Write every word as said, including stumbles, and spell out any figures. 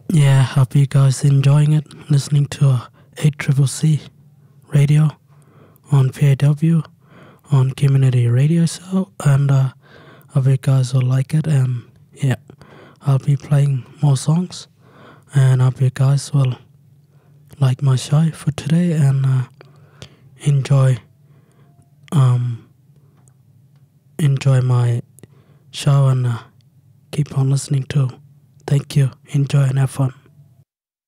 Yeah, hope you guys enjoying it, listening to uh, eight C C C radio on P A W on Community Radio Show, and uh, hope you guys will like it. And yeah, I'll be playing more songs, and hope you guys will like my show for today and uh, enjoy um enjoy my show and uh, keep on listening too. Thank you. Enjoy and have fun.